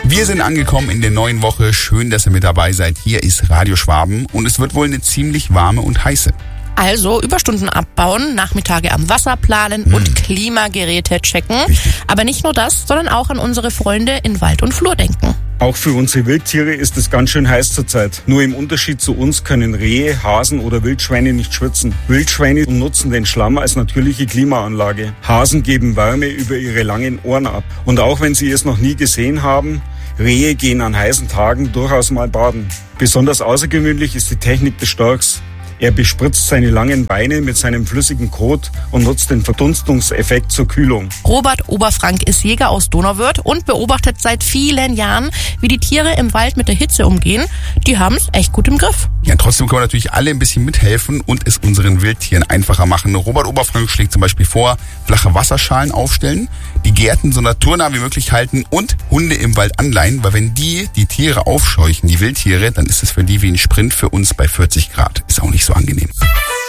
Wir sind angekommen in der neuen Woche. Schön, dass ihr mit dabei seid. Hier ist Radio Schwaben und es wird wohl eine ziemlich warme und heiße. Also Überstunden abbauen, Nachmittage am Wasser planen und Klimageräte checken. Richtig. Aber nicht nur das, sondern auch an unsere Freunde in Wald und Flur denken. Auch für unsere Wildtiere ist es ganz schön heiß zurzeit. Nur im Unterschied zu uns können Rehe, Hasen oder Wildschweine nicht schwitzen. Wildschweine nutzen den Schlamm als natürliche Klimaanlage. Hasen geben Wärme über ihre langen Ohren ab. Und auch wenn Sie es noch nie gesehen haben, Rehe gehen an heißen Tagen durchaus mal baden. Besonders außergewöhnlich ist die Technik des Storchs. Er bespritzt seine langen Beine mit seinem flüssigen Kot und nutzt den Verdunstungseffekt zur Kühlung. Robert Oberfrank ist Jäger aus Donauwörth und beobachtet seit vielen Jahren, wie die Tiere im Wald mit der Hitze umgehen. Die haben es echt gut im Griff. Ja, trotzdem können wir natürlich alle ein bisschen mithelfen und es unseren Wildtieren einfacher machen. Robert Oberfrank schlägt zum Beispiel vor, flache Wasserschalen aufstellen, die Gärten so naturnah wie möglich halten und Hunde im Wald anleihen, weil wenn die Tiere aufscheuchen, die Wildtiere, dann ist es für die wie ein Sprint für uns bei 40 Grad. Ist auch nicht so angenehm.